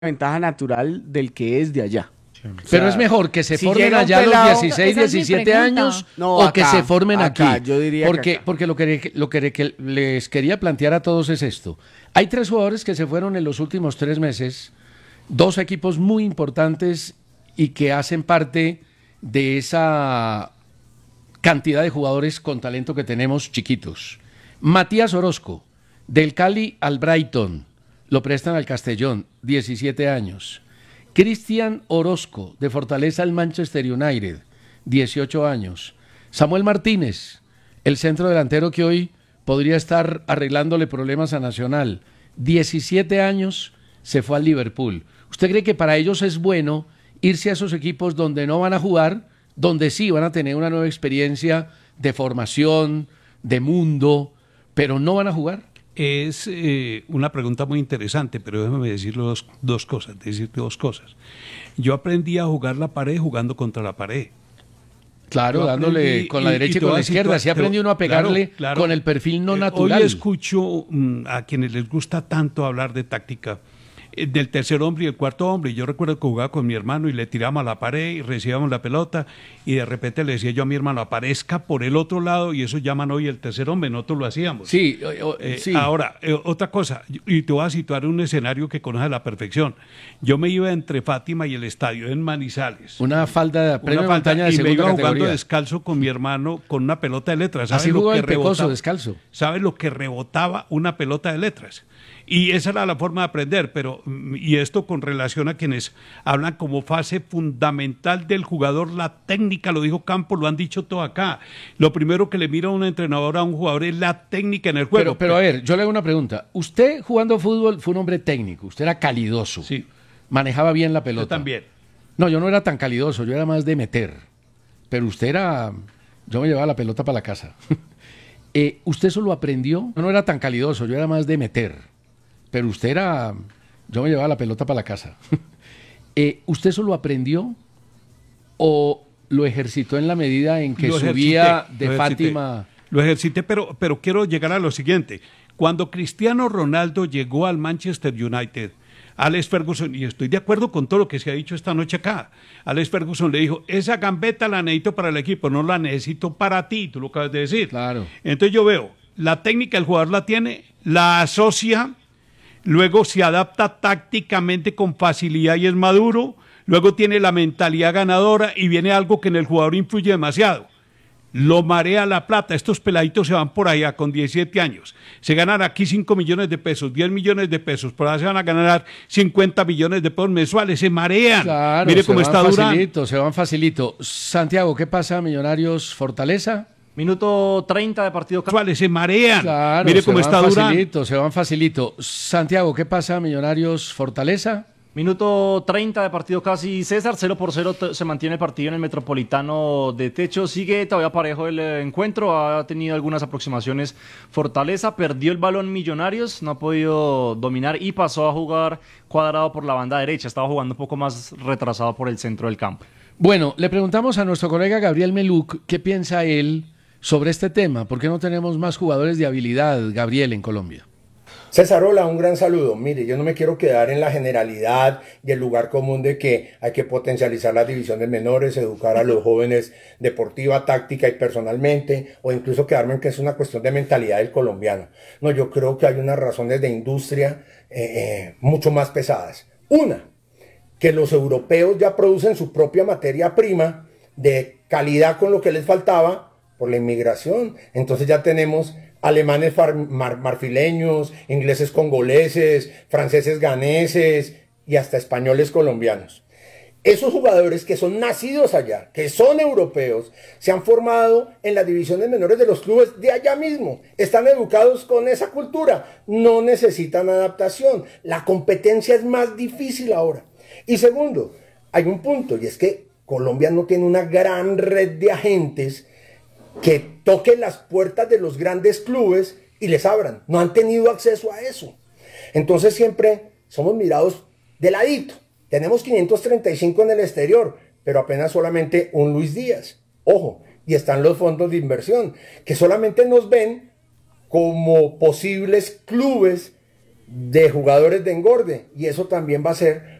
ventaja natural del que es de allá. O Pero sea, es mejor que se si formen llega un allá a los pelado- 16, Esa es mi 17 pregunta. años No, o que acá, se formen acá, aquí. yo diría que porque acá. porque lo que les quería plantear a todos es esto. Hay 3 jugadores que se fueron en los últimos 3 meses, 2 equipos muy importantes y que hacen parte de esa cantidad de jugadores con talento que tenemos chiquitos. Matías Orozco, del Cali al Brighton, lo prestan al Castellón, 17 años. Cristian Orozco, de Fortaleza al Manchester United, 18 años. Samuel Martínez, el centro delantero que hoy podría estar arreglándole problemas a Nacional, 17 años, se fue al Liverpool. ¿Usted cree que para ellos es bueno irse a esos equipos donde no van a jugar, donde sí van a tener una nueva experiencia de formación, de mundo, pero no van a jugar? Es una pregunta muy interesante, pero déjame decirte dos cosas. Yo aprendí a jugar la pared jugando contra la pared. Claro, Yo dándole aprendí, con la derecha y con la izquierda. Así aprende uno a pegarle claro. con el perfil no natural. Hoy escucho a quienes les gusta tanto hablar de táctica, del tercer hombre y el cuarto hombre. Yo recuerdo que jugaba con mi hermano y le tirábamos a la pared y recibíamos la pelota y de repente le decía yo a mi hermano, aparezca por el otro lado, y eso llaman hoy el tercer hombre, nosotros lo hacíamos. Sí, sí. Ahora, otra cosa, y te voy a situar en un escenario que conoces a la perfección. Yo me iba entre Fátima y el estadio en Manizales. Una falda de premio de montaña de y me segunda iba jugando categoría. descalzo con mi hermano con una pelota de letras. ¿Sabes Así lo jugó que el Pecoso, rebotaba? descalzo. ¿Sabes lo que rebotaba una pelota de letras? Y esa era la forma de aprender, pero, y esto con relación a quienes hablan como fase fundamental del jugador, la técnica, lo dijo Campos, lo han dicho todo acá. Lo primero que le mira a un entrenador a un jugador es la técnica en el juego. Pero a ver, yo le hago una pregunta. Usted jugando fútbol fue un hombre técnico, usted era calidoso. Sí. Manejaba bien la pelota. Yo también. No, yo no era tan calidoso, yo era más de meter. Pero usted era... Yo me llevaba la pelota para la casa. ¿Usted eso lo aprendió? Yo no era tan calidoso, yo era más de meter. Pero usted era... Yo me llevaba la pelota para la casa. ¿Usted eso lo aprendió o lo ejercitó en la medida en que subía de Fátima? Lo ejercité, pero quiero llegar a lo siguiente. Cuando Cristiano Ronaldo llegó al Manchester United, Alex Ferguson, y estoy de acuerdo con todo lo que se ha dicho esta noche acá, Alex Ferguson le dijo, esa gambeta la necesito para el equipo, no la necesito para ti, tú lo acabas de decir. Claro. Entonces yo veo, la técnica el jugador la tiene, la asocia, luego se adapta tácticamente con facilidad y es maduro, luego tiene la mentalidad ganadora y viene algo que en el jugador influye demasiado. Lo marea la plata. Estos peladitos se van por allá con 17 años. Se ganan aquí 5 millones de pesos, 10 millones de pesos. Por allá se van a ganar 50 millones de pesos mensuales. Se marean. Claro, mire cómo está Durán. Se van facilito. Santiago, ¿qué pasa? Millonarios Fortaleza. Minuto 30 de partido. Mensuales, se marean. Claro, mire cómo está Durán. Se van facilito. Santiago, ¿qué pasa? Millonarios Fortaleza. Minuto 30 de partido casi, César, 0-0 se mantiene el partido en el Metropolitano de Techo, sigue todavía parejo el encuentro, ha tenido algunas aproximaciones Fortaleza, perdió el balón Millonarios, no ha podido dominar y pasó a jugar Cuadrado por la banda derecha, estaba jugando un poco más retrasado por el centro del campo. Bueno, le preguntamos a nuestro colega Gabriel Meluc qué piensa él sobre este tema, ¿por qué no tenemos más jugadores de habilidad, Gabriel, en Colombia? César, hola, un gran saludo. Mire, yo no me quiero quedar en la generalidad y el lugar común de que hay que potencializar las divisiones menores, educar a los jóvenes deportiva, táctica y personalmente, o incluso quedarme en que es una cuestión de mentalidad del colombiano. No, yo creo que hay unas razones de industria mucho más pesadas. Una, que los europeos ya producen su propia materia prima de calidad con lo que les faltaba por la inmigración. Entonces ya tenemos alemanes marfileños, ingleses congoleses, franceses ganeses y hasta españoles colombianos. Esos jugadores que son nacidos allá, que son europeos, se han formado en las divisiones menores de los clubes de allá mismo. Están educados con esa cultura, no necesitan adaptación. La competencia es más difícil ahora. Y segundo, hay un punto, y es que Colombia no tiene una gran red de agentes que toquen las puertas de los grandes clubes y les abran. No han tenido acceso a eso. Entonces siempre somos mirados de ladito. Tenemos 535 en el exterior, pero apenas solamente un Luis Díaz. Ojo, y están los fondos de inversión, que solamente nos ven como posibles clubes de jugadores de engorde, y eso también va a ser